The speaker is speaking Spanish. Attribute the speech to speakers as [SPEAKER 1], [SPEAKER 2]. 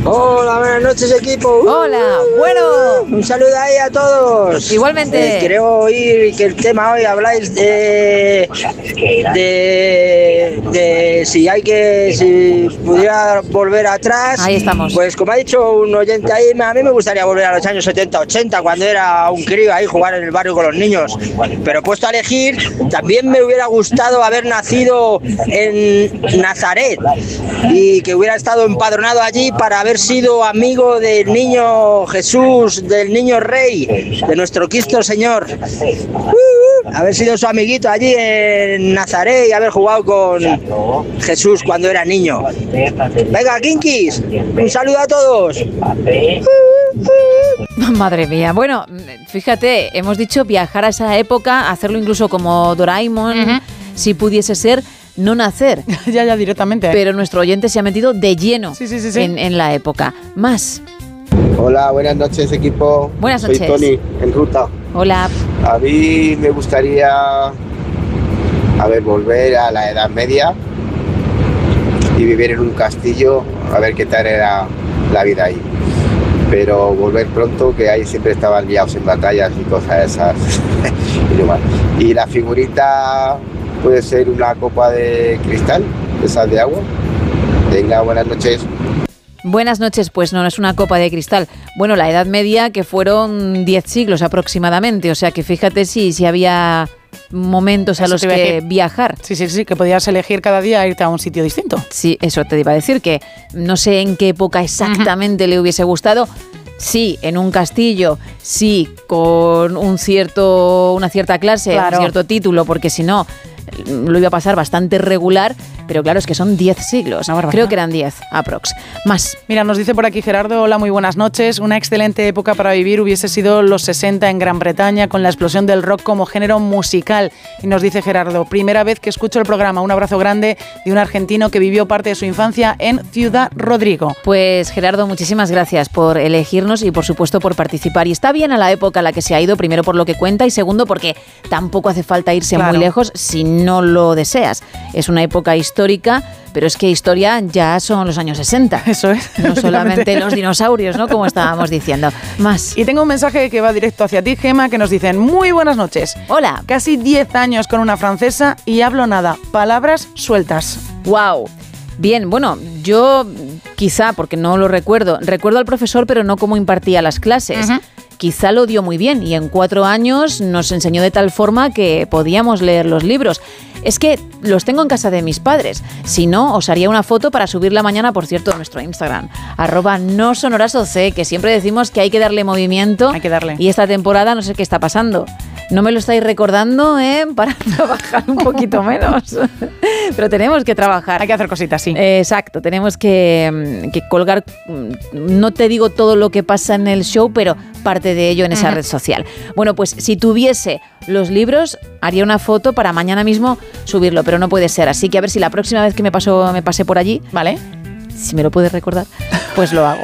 [SPEAKER 1] Hola, buenas noches, equipo.
[SPEAKER 2] Hola, bueno.
[SPEAKER 1] Un saludo ahí a todos.
[SPEAKER 2] Igualmente.
[SPEAKER 1] Creo oír que el tema hoy habláis de si pudiera volver atrás.
[SPEAKER 2] Ahí estamos.
[SPEAKER 1] Pues como ha dicho un oyente ahí, a mí me gustaría volver a los años 70-80, cuando era un crío ahí jugar en el barrio con los niños. Pero puesto a elegir, también me hubiera gustado haber nacido en Nazaret y que hubiera estado empadronado allí para haber sido amigo del niño Jesús, del niño Rey, de nuestro Cristo Señor. Haber sido su amiguito allí en Nazaret y haber jugado con Jesús cuando era niño. Venga, Kinkis, un saludo a todos.
[SPEAKER 2] Madre mía. Bueno, fíjate, hemos dicho viajar a esa época, hacerlo incluso como Doraemon, si pudiese ser. No nacer.
[SPEAKER 3] ya directamente.
[SPEAKER 2] Pero nuestro oyente se ha metido de lleno en la época. Más.
[SPEAKER 4] Hola, buenas noches, equipo.
[SPEAKER 2] Buenas noches.
[SPEAKER 4] Soy Tony, en ruta.
[SPEAKER 2] Hola.
[SPEAKER 4] A mí me gustaría volver a la Edad Media y vivir en un castillo, a ver qué tal era la vida ahí. Pero volver pronto, que ahí siempre estaban liados en batallas y cosas esas. Y la figurita puede ser una copa de cristal, esas de agua. Venga, buenas noches.
[SPEAKER 2] Buenas noches, pues no es una copa de cristal. Bueno, la Edad Media, que fueron 10 siglos aproximadamente, o sea que fíjate si había momentos a los que viajar.
[SPEAKER 3] Sí, que podías elegir cada día irte a un sitio distinto.
[SPEAKER 2] Sí, eso te iba a decir, que no sé en qué época exactamente le hubiese gustado. Sí, en un castillo, sí, con una cierta clase, claro, un cierto título, porque si no lo iba a pasar bastante regular, pero claro, es que son 10 siglos. Creo que eran 10, aprox. Más.
[SPEAKER 3] Mira, nos dice por aquí Gerardo, hola, muy buenas noches. Una excelente época para vivir hubiese sido los 60 en Gran Bretaña, con la explosión del rock como género musical. Y nos dice Gerardo, primera vez que escucho el programa, un abrazo grande de un argentino que vivió parte de su infancia en Ciudad Rodrigo.
[SPEAKER 2] Pues Gerardo, muchísimas gracias por elegirnos y por supuesto por participar. Y está bien a la época a la que se ha ido, primero por lo que cuenta y segundo porque tampoco hace falta irse muy lejos si no lo deseas. Es una época histórica, pero es que historia ya son los años 60.
[SPEAKER 3] Eso es.
[SPEAKER 2] No solamente los dinosaurios, ¿no? Como estábamos diciendo. Más.
[SPEAKER 3] Y tengo un mensaje que va directo hacia ti, Gema, que nos dicen, muy buenas noches.
[SPEAKER 2] Hola.
[SPEAKER 3] Casi 10 años con una francesa y hablo nada. Palabras sueltas.
[SPEAKER 2] ¡Wow! Bien, bueno, yo quizá, porque no lo recuerdo al profesor, pero no cómo impartía las clases. Quizá lo dio muy bien y en 4 años nos enseñó de tal forma que podíamos leer los libros. Es que los tengo en casa de mis padres. Si no, os haría una foto para subirla mañana, por cierto, a nuestro Instagram. @nosonorasoc, que siempre decimos que hay que darle movimiento.
[SPEAKER 3] Hay que darle.
[SPEAKER 2] Y esta temporada no sé qué está pasando. No me lo estáis recordando, para trabajar un poquito menos. Pero tenemos que trabajar.
[SPEAKER 3] Hay que hacer cositas, sí.
[SPEAKER 2] Exacto, tenemos que colgar, no te digo todo lo que pasa en el show, pero parte de ello en esa red social. Bueno, pues si tuviese los libros, haría una foto para mañana mismo subirlo, pero no puede ser. Así que a ver si la próxima vez que me pase por allí,
[SPEAKER 3] ¿vale?
[SPEAKER 2] Si me lo puedes recordar, pues lo hago.